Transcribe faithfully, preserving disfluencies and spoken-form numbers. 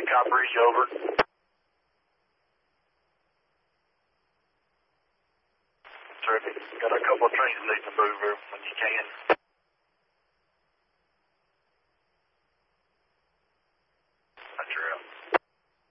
Hancock Bridge, over. Terrific. Got a couple of trains need to move here when you can.